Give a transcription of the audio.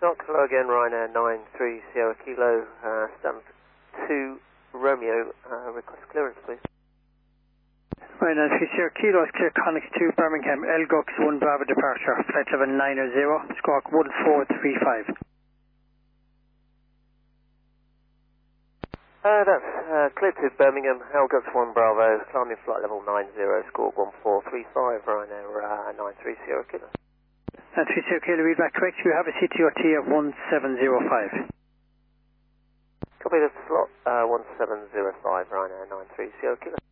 stock. Hello again, Ryanair 93 Sierra Kilo, stand 2 Romeo, request clearance please. Ryanair 3 Sierra Kilo, clear Connex 2 Birmingham, Elgux 1 Bravo departure, flight level 900, squawk 1435. That's clear to Birmingham, Elgux 1 Bravo, climbing flight level 90, squawk 1435, Ryanair 93 Sierra Kilo. 3 Sierra Kilo, read back correct, you have a CTOT of 1705. Copy the slot, 1705, Ryanair 93 Sierra Kilo.